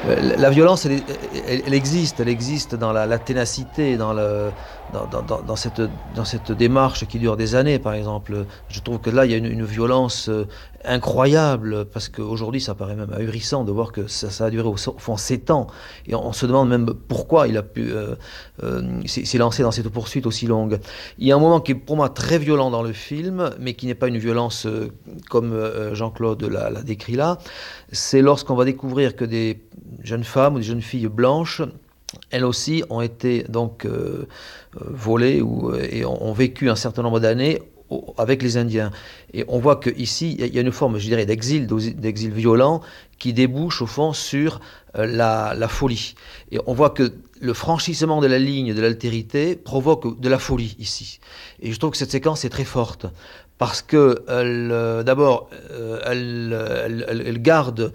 La violence, elle existe dans la ténacité, dans cette démarche qui dure des années, par exemple. Je trouve que là, il y a une violence incroyable, parce qu'aujourd'hui, ça paraît même ahurissant de voir que ça a duré au fond 7 ans. Et on se demande même pourquoi il a pu s'est lancé dans cette poursuite aussi longue. Il y a un moment qui est pour moi très violent dans le film, mais qui n'est pas une violence comme Jean-Claude l'a décrit là. C'est lorsqu'on va découvrir que des jeunes femmes ou des jeunes filles blanches, elles aussi ont été donc volées et ont vécu un certain nombre d'années avec les Indiens. Et on voit qu'ici, il y a une forme, je dirais, d'exil violent qui débouche au fond sur la folie. Et on voit que le franchissement de la ligne de l'altérité provoque de la folie ici. Et je trouve que cette séquence est très forte. Parce que d'abord, elle garde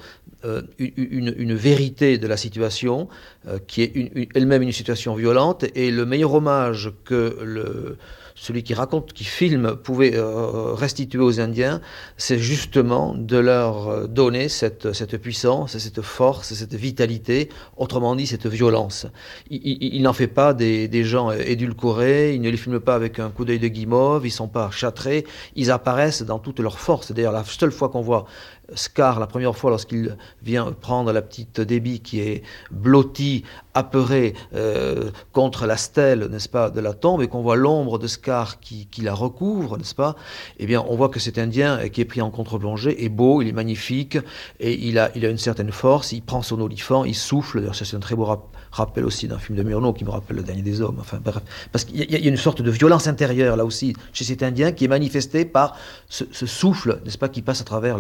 une vérité de la situation, qui est elle-même une situation violente, et le meilleur hommage que celui qui raconte, qui filme, pouvait restituer aux Indiens, c'est justement de leur donner cette puissance, cette force, cette vitalité, autrement dit cette violence. Il n'en fait pas des gens édulcorés, il ne les filme pas avec un coup d'œil de guimauve, ils ne sont pas châtrés, ils apparaissent dans toute leur force. D'ailleurs, la seule fois qu'on voit Scar, la première fois lorsqu'il vient prendre la petite Debbie qui est blottie, apeurée contre la stèle, n'est-ce pas, de la tombe, et qu'on voit l'ombre de Scar qui la recouvre, n'est-ce pas, eh bien on voit que cet Indien qui est pris en contre-plongée est beau, il est magnifique, et il a une certaine force, il prend son olifant, il souffle. D'ailleurs ça c'est un très beau rappel aussi d'un film de Murnau qui me rappelle Le Dernier des Hommes, enfin bref, parce qu'il y a une sorte de violence intérieure là aussi chez cet Indien qui est manifestée par ce souffle, n'est-ce pas, qui passe à travers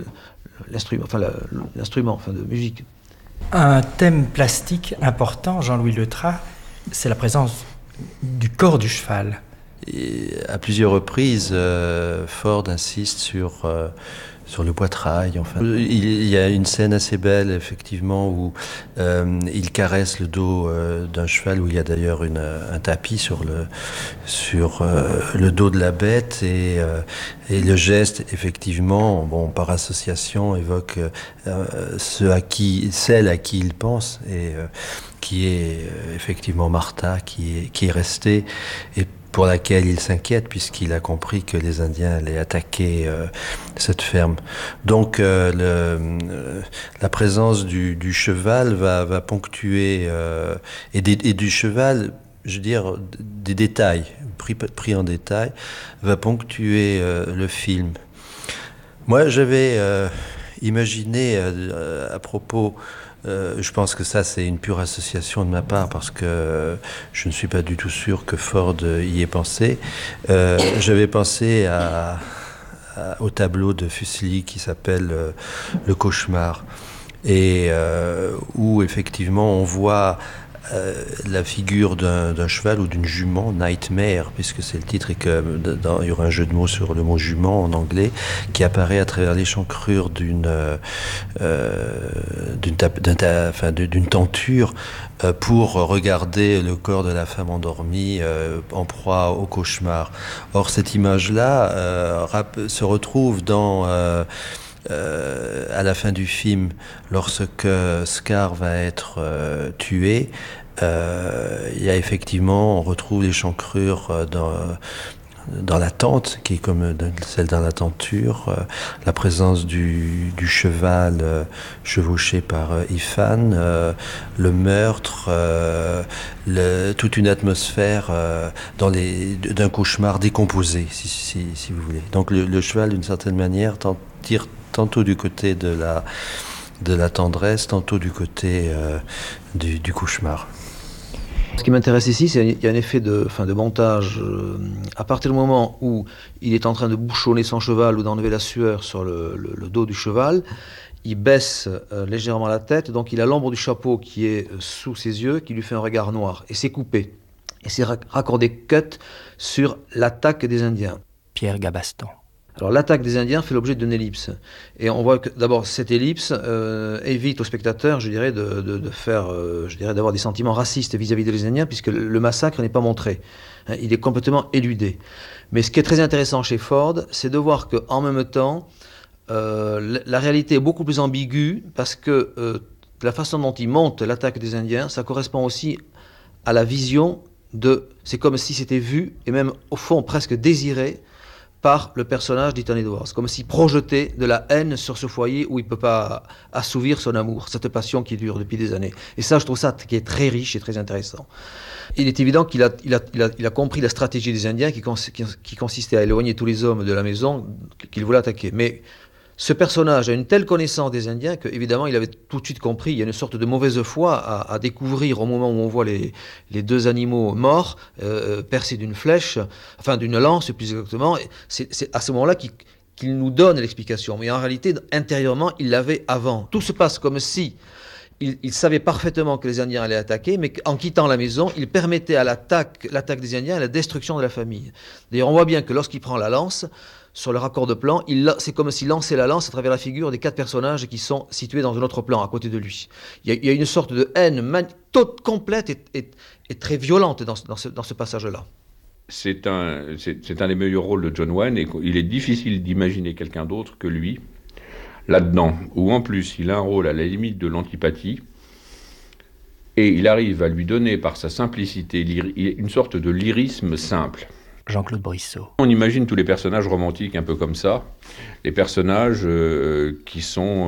l'instrument de musique. Un thème plastique important, Jean-Louis Letras, c'est la présence du corps du cheval. Et à plusieurs reprises, Ford insiste sur le poitrail. Enfin, il y a une scène assez belle, effectivement, où il caresse le dos d'un cheval, où il y a d'ailleurs un tapis sur le dos de la bête, et le geste, effectivement, bon, par association, évoque celle à qui il pense, et qui est effectivement Martha, qui est restée, et pour laquelle il s'inquiète, puisqu'il a compris que les Indiens allaient attaquer cette ferme. Donc la présence du cheval va ponctuer, et du cheval, je veux dire, des détails, pris en détail, va ponctuer le film. Moi, j'avais imaginé à propos... je pense que ça, c'est une pure association de ma part, parce que je ne suis pas du tout sûr que Ford y ait pensé. J'avais pensé au tableau de Fuseli qui s'appelle Le Cauchemar, et où effectivement on voit la figure d'un cheval ou d'une jument, Nightmare, puisque c'est le titre, et il y aura un jeu de mots sur le mot jument en anglais, qui apparaît à travers l'échancrure d'une tenture, pour regarder le corps de la femme endormie, en proie au cauchemar. Or, cette image-là se retrouve à la fin du film, lorsque Scar va être tué. Il y a effectivement, on retrouve l'échancrure dans la tente, qui est comme celle dans la tenture, la présence du cheval chevauché par Ifan, le meurtre, toute une atmosphère d'un cauchemar décomposé, si vous voulez. Donc le cheval, d'une certaine manière, tire tantôt du côté de la tendresse, tantôt du côté du cauchemar. Ce qui m'intéresse ici, c'est qu'il y a un effet de montage. À partir du moment où il est en train de bouchonner son cheval ou d'enlever la sueur sur le dos du cheval, il baisse légèrement la tête, donc il a l'ombre du chapeau qui est sous ses yeux, qui lui fait un regard noir, et c'est coupé. Et c'est raccordé cut sur l'attaque des Indiens. Pierre Gabaston. Alors l'attaque des Indiens fait l'objet d'une ellipse. Et on voit que d'abord cette ellipse évite au spectateur, je dirais, d'avoir des sentiments racistes vis-à-vis des Indiens, puisque le massacre n'est pas montré. Il est complètement éludé. Mais ce qui est très intéressant chez Ford, c'est de voir qu'en même temps, la réalité est beaucoup plus ambiguë, parce que la façon dont il monte l'attaque des Indiens, ça correspond aussi à la vision de... C'est comme si c'était vu, et même au fond presque désiré, par le personnage d'Ethan Edwards. Comme s'il projetait de la haine sur ce foyer où il ne peut pas assouvir son amour, cette passion qui dure depuis des années. Et ça, je trouve ça qui est très riche et très intéressant. Il est évident qu'il a compris la stratégie des Indiens qui consistait à éloigner tous les hommes de la maison qu'il voulait attaquer. Mais ce personnage a une telle connaissance des Indiens qu'évidemment, il avait tout de suite compris. Il y a une sorte de mauvaise foi à découvrir au moment où on voit les deux animaux morts, percés d'une flèche, enfin d'une lance plus exactement. C'est à ce moment-là qu'il nous donne l'explication. Mais en réalité, intérieurement, il l'avait avant. Tout se passe comme si il savait parfaitement que les Indiens allaient attaquer, mais qu'en quittant la maison, il permettait à l'attaque des Indiens à la destruction de la famille. D'ailleurs, on voit bien que lorsqu'il prend la lance, sur le raccord de plan, c'est comme s'il lançait la lance à travers la figure des 4 personnages qui sont situés dans un autre plan à côté de lui. Il y a une sorte de haine toute complète et très violente dans ce passage-là. C'est un des meilleurs rôles de John Wayne, et il est difficile d'imaginer quelqu'un d'autre que lui là-dedans, où en plus il a un rôle à la limite de l'antipathie, et il arrive à lui donner par sa simplicité une sorte de lyrisme simple. Jean-Claude Brissot. On imagine tous les personnages romantiques un peu comme ça, les personnages qui sont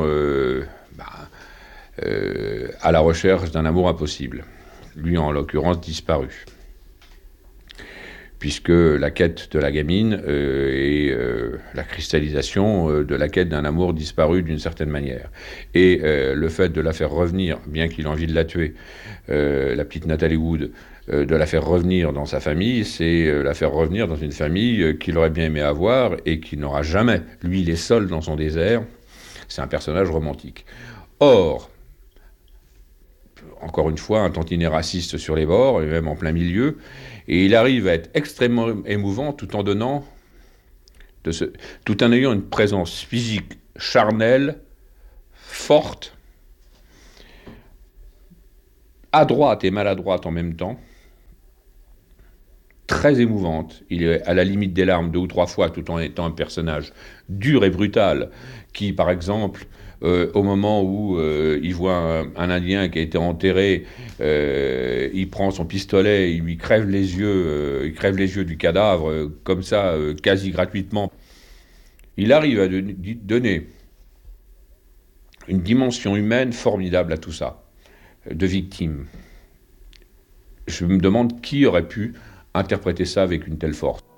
à la recherche d'un amour impossible. Lui, en l'occurrence, disparu. Puisque la quête de la gamine est la cristallisation de la quête d'un amour disparu d'une certaine manière. Et le fait de la faire revenir, bien qu'il ait envie de la tuer, la petite Natalie Wood, de la faire revenir dans sa famille, c'est la faire revenir dans une famille qu'il aurait bien aimé avoir et qu'il n'aura jamais. Lui, il est seul dans son désert. C'est un personnage romantique. Or, encore une fois, un tantinet raciste sur les bords, et même en plein milieu, et il arrive à être extrêmement émouvant tout en ayant une présence physique charnelle, forte, adroite et maladroite en même temps, très émouvante. Il est à la limite des larmes 2 ou 3 fois, tout en étant un personnage dur et brutal, qui, par exemple, au moment où il voit un Indien qui a été enterré, il prend son pistolet, il lui crève les yeux du cadavre, comme ça, quasi gratuitement. Il arrive à donner une dimension humaine formidable à tout ça, de victime. Je me demande qui aurait pu interpréter ça avec une telle force.